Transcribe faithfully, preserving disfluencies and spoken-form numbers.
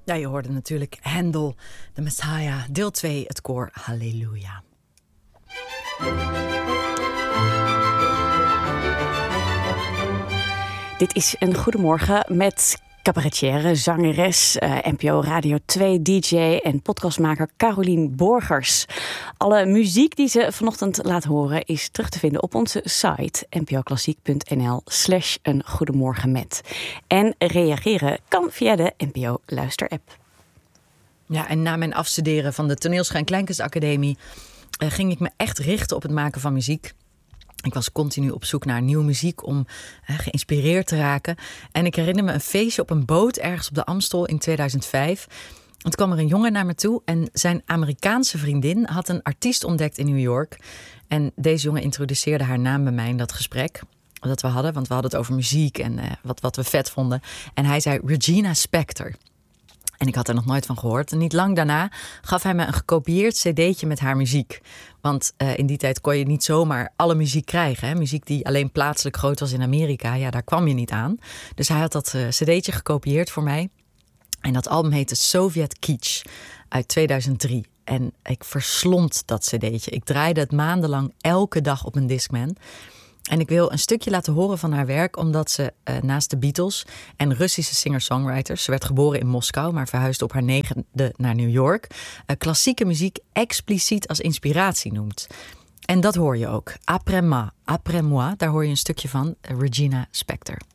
Ja, je hoorde natuurlijk Handel, de Messiah, deel twee, het koor Halleluja. Dit is een goedemorgen met cabaretière, zangeres, uh, N P O Radio twee D J en podcastmaker Carolien Borgers. Alle muziek die ze vanochtend laat horen is terug te vinden op onze site npoklassiek.nl slash een goedemorgen met. En reageren kan via de N P O luisterapp. Ja, en na mijn afstuderen van de Toneelschool en Kleinkunstacademie uh, ging ik me echt richten op het maken van muziek. Ik was continu op zoek naar nieuwe muziek om uh, geïnspireerd te raken. En ik herinner me een feestje op een boot ergens op de Amstel in tweeduizend vijf. En toen kwam er een jongen naar me toe en zijn Amerikaanse vriendin had een artiest ontdekt in New York. En deze jongen introduceerde haar naam bij mij in dat gesprek dat we hadden. Want we hadden het over muziek en uh, wat, wat we vet vonden. En hij zei Regina Spektor. En ik had er nog nooit van gehoord. En niet lang daarna gaf hij me een gekopieerd cd'tje met haar muziek. Want uh, in die tijd kon je niet zomaar alle muziek krijgen. Hè? Muziek die alleen plaatselijk groot was in Amerika. Ja, daar kwam je niet aan. Dus hij had dat uh, cd'tje gekopieerd voor mij. En dat album heette Soviet Kitsch uit tweeduizend drie. En ik verslond dat cd'tje. Ik draaide het maandenlang elke dag op een Discman. En ik wil een stukje laten horen van haar werk, omdat ze uh, naast de Beatles en Russische singer-songwriters, ze werd geboren in Moskou, maar verhuisde op haar negende naar New York, uh, klassieke muziek expliciet als inspiratie noemt. En dat hoor je ook. Après moi, après moi, daar hoor je een stukje van uh, Regina Spektor.